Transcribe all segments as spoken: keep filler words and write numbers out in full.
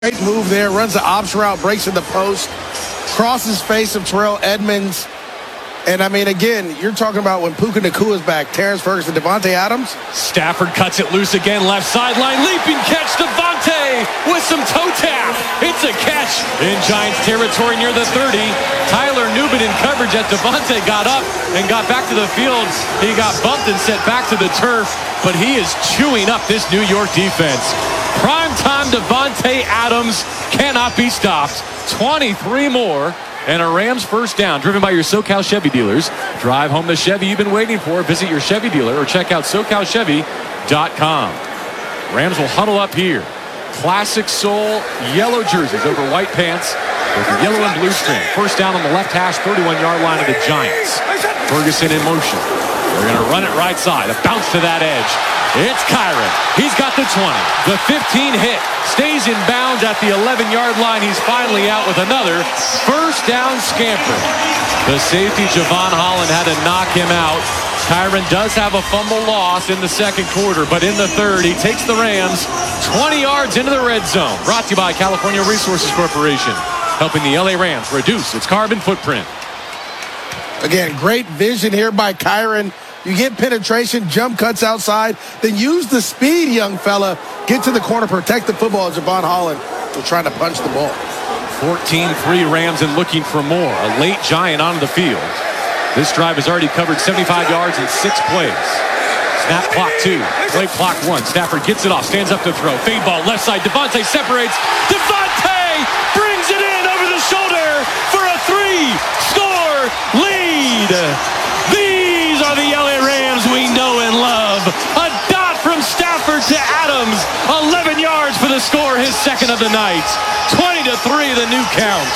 Great move there, runs the option route, breaks in the post, crosses face of Terrell Edmonds. And, I mean, again, you're talking about when Puka Nakua's back, Terrence Ferguson, Davante Adams. Stafford cuts it loose again, left sideline, leaping catch, Davante with some toe tap. It's a catch in Giants territory near the thirty. Tyler Nubin in coverage as Davante got up and got back to the field. He got bumped and sent back to the turf, but he is chewing up this New York defense. Primetime Davante Adams cannot be stopped. twenty-three more. And a Rams first down, driven by your SoCal Chevy dealers. Drive home the Chevy you've been waiting for. Visit your Chevy dealer or check out socal chevy dot com. Rams will huddle up here. Classic soul yellow jerseys over white pants with the yellow and blue string. First down on the left hash, thirty-one-yard line of the Giants. Ferguson in motion. They're going to run it right side. A bounce to that edge. It's Kyren. He's got the twenty. The fifteen hit. Stays in bounds at the eleven-yard line. He's finally out with another first down scamper. The safety, Javon Holland, had to knock him out. Kyren does have a fumble loss in the second quarter, but in the third, he takes the Rams twenty yards into the red zone. Brought to you by California Resources Corporation, helping the L A Rams reduce its carbon footprint. Again, great vision here by Kyren. You get penetration, jump cuts outside, then use the speed, young fella. Get to the corner, protect the football. Javon Holland was trying to punch the ball. fourteen three Rams and looking for more. A late Giant onto the field. This drive has already covered seventy-five yards in six plays. Snap clock two, play clock one. Stafford gets it off, stands up to throw. Fade ball, left side. Davante separates. Davante brings it in over the shoulder for a three-score lead. These are the L A Rams we know and love. A dot from Stafford to Adams. eleven yards for the score, his second of the night. twenty to three, the new counts.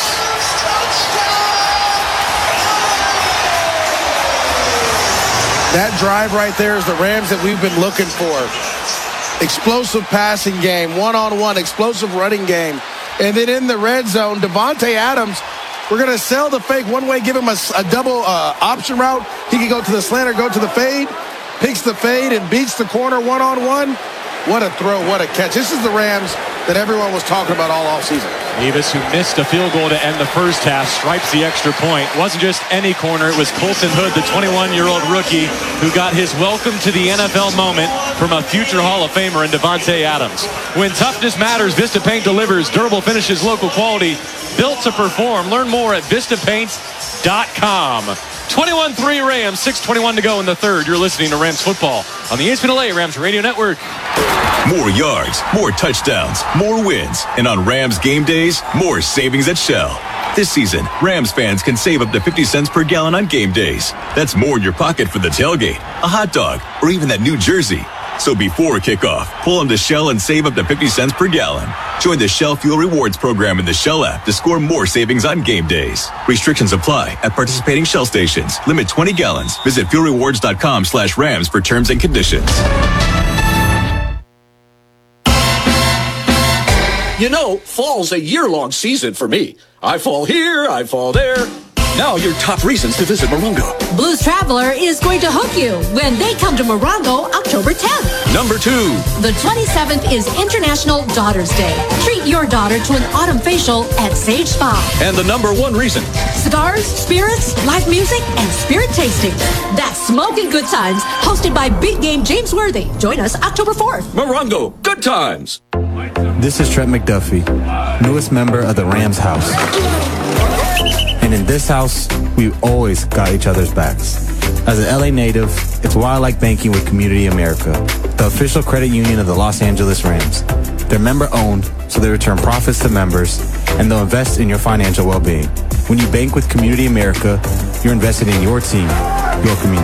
That drive right there is the Rams that we've been looking for. Explosive passing game, one-on-one, explosive running game. And then in the red zone, Davante Adams, we're going to sell the fake one way, give him a, a double uh, option route. He can go to the slant or go to the fade. Picks the fade and beats the corner one-on-one. What a throw, what a catch. This is the Rams that everyone was talking about all offseason. Davis, who missed a field goal to end the first half, stripes the extra point. It wasn't just any corner. It was Colton Hood, the twenty-one-year-old rookie, who got his welcome to the N F L moment from a future Hall of Famer in Davante Adams. When toughness matters, Vista Paint delivers. Durable finishes, local quality, built to perform. Learn more at vista paint dot com. twenty-one three Rams, six twenty-one to go in the third. You're listening to Rams football on the E S P N L A Rams Radio Network. More yards, more touchdowns, more wins. And on Rams game days, more savings at Shell. This season, Rams fans can save up to fifty cents per gallon on game days. That's more in your pocket for the tailgate, a hot dog, or even that new jersey. So before kickoff, pull into Shell and save up to fifty cents per gallon. Join the Shell Fuel Rewards program in the Shell app to score more savings on game days. Restrictions apply at participating Shell stations. Limit twenty gallons. Visit fuel rewards dot com slash Rams for terms and conditions. You know, fall's a year-long season for me. I fall here, I fall there. Now your top reasons to visit Morongo. Blues Traveler is going to hook you when they come to Morongo October tenth. Number two. The twenty-seventh is International Daughters Day. Treat your daughter to an autumn facial at Sage Spa. And the number one reason. Cigars, spirits, live music, and spirit tasting. That's Smoking Good Times, hosted by big game James Worthy. Join us October fourth. Morongo, good times. This is Trent McDuffie, newest member of the Rams house. And in this house, we've always got each other's backs. As an L A native, it's why I like banking with Community America, the official credit union of the Los Angeles Rams. They're member-owned, so they return profits to members, and they'll invest in your financial well-being. When you bank with Community America, you're invested in your team, your community.